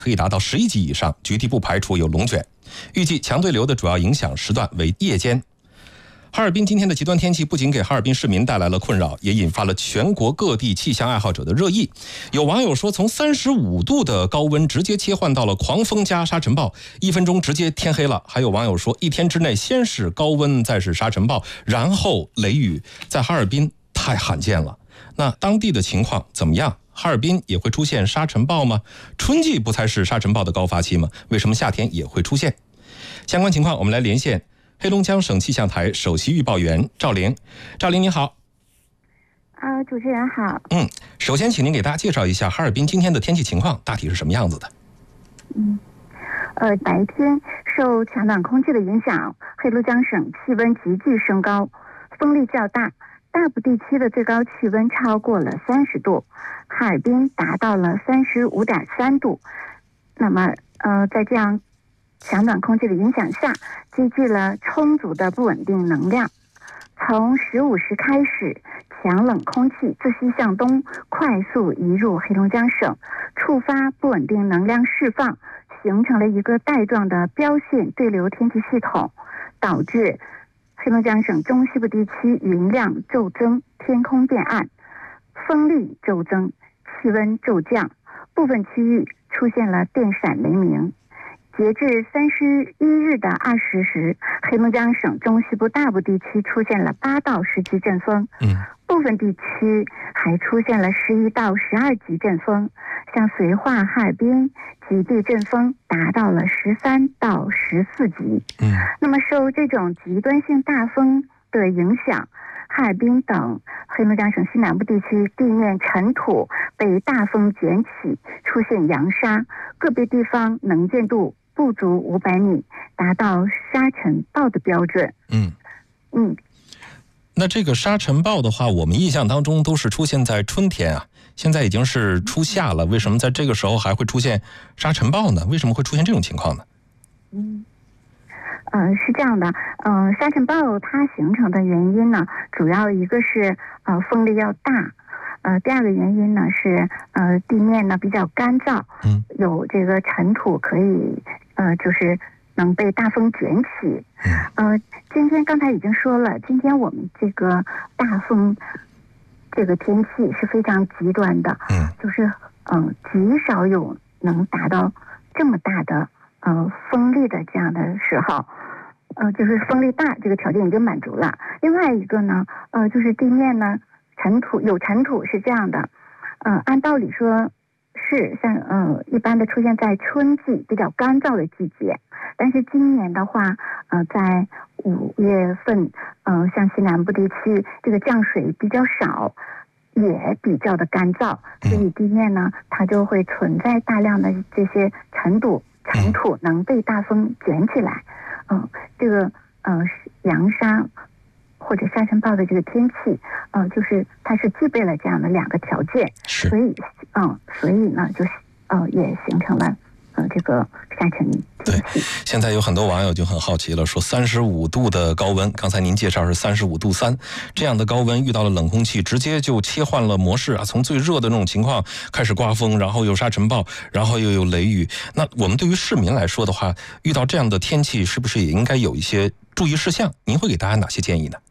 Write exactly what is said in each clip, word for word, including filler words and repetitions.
可以达到十一级以上，局地不排除有龙卷。预计强对流的主要影响时段为夜间。哈尔滨今天的极端天气不仅给哈尔滨市民带来了困扰，也引发了全国各地气象爱好者的热议。有网友说，从三十五度的高温直接切换到了狂风加沙尘暴，一分钟直接天黑了。还有网友说，一天之内先是高温，再是沙尘暴，然后雷雨，在哈尔滨太罕见了。那当地的情况怎么样？哈尔滨也会出现沙尘暴吗？春季不才是沙尘暴的高发期吗？为什么夏天也会出现？相关情况我们来连线黑龙江省气象台首席预报员赵玲。赵玲你好。 啊，主持人好。 嗯，首先请您给大家介绍一下哈尔滨今天的天气情况大体是什么样子的。 嗯，呃，白天受强暖空气的影响，黑龙江省气温急剧升高，风力较大，大部地区的最高气温超过了三十度，哈尔滨达到了三十五点三度。那么，呃，在这样强暖空气的影响下，积聚了充足的不稳定能量。从十五时开始，强冷空气自西向东快速移入黑龙江省，触发不稳定能量释放，形成了一个带状的标线对流天气系统，导致黑龙江省中西部地区云量骤增，天空变暗，风力骤增，气温骤降，部分区域出现了电闪雷鸣。截至三十一日的二十时，黑龙江省中西部大部地区出现了八到十级阵风， 嗯， 部分地区还出现了十一到十二级阵风，像绥化、哈尔滨极地阵风达到了十三到十四级。 嗯， 那么受这种极端性大风的影响，哈尔滨等黑龙江省西南部地区地面尘土被大风卷起，出现扬沙，个别地方能见度不足五百米，达到沙尘暴的标准。 嗯嗯， 那这个沙尘暴的话，我们印象当中都是出现在春天啊，现在已经是初夏了，为什么在这个时候还会出现沙尘暴呢？为什么会出现这种情况呢？ 嗯。呃，是这样的，呃，沙尘暴它形成的原因呢，主要一个是呃风力要大，呃，第二个原因呢是呃地面呢比较干燥， 嗯， 有这个尘土可以呃就是能被大风卷起。呃，今天刚才已经说了，今天我们这个大风这个天气是非常极端的， 嗯， 就是嗯、呃、极少有能达到这么大的呃风力的这样的时候。呃，就是风力大这个条件已经满足了。另外一个呢，呃，就是地面呢尘土有尘土是这样的，呃，按道理说是像呃一般的出现在春季比较干燥的季节，但是今年的话，呃，在五月份，呃，像西南部地区这个降水比较少，也比较的干燥，所以地面呢它就会存在大量的这些尘土，尘土能被大风卷起来。嗯，这个呃扬沙或者沙尘暴的这个天气，呃，就是它是具备了这样的两个条件，所以嗯，所以呢，就是呃也形成了呃这个沙尘天气。 对，现在有很多网友就很好奇了，说三十五度的高温，刚才您介绍是三十五度三，这样的高温遇到了冷空气，直接就切换了模式啊，从最热的那种情况开始刮风，然后有沙尘暴，然后又有雷雨。那我们对于市民来说的话，遇到这样的天气，是不是也应该有一些注意事项？您会给大家哪些建议呢？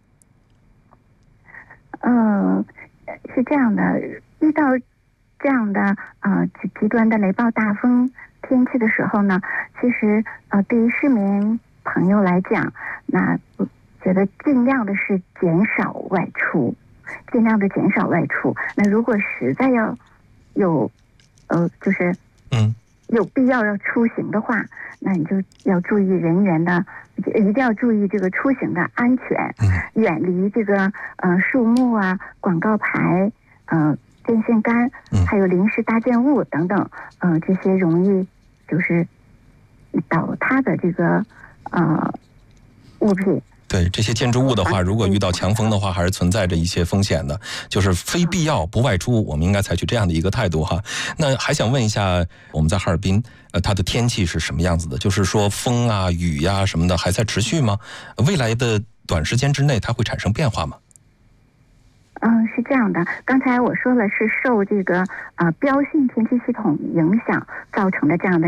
嗯、呃，是这样的，遇到这样的呃极端的雷暴大风天气的时候呢，其实呃对于市民朋友来讲，那我觉得尽量的是减少外出，尽量的减少外出。那如果实在要有呃就是嗯有必要要出行的话，那你就要注意人员的，一定要注意这个出行的安全，远离这个呃树木啊、广告牌、呃电线杆，还有临时搭建物等等，呃这些容易就是倒塌的这个呃物品。 对，这些建筑物的话，如果遇到强风的话，还是存在着一些风险的，就是非必要不外出，我们应该采取这样的一个态度哈。那还想问一下，我们在哈尔滨，呃，它的天气是什么样子的？就是说风啊、雨呀、什么的还在持续吗？未来的短时间之内，它会产生变化吗？ 嗯，是这样的，刚才我说了是受这个呃标性天气系统影响造成的这样的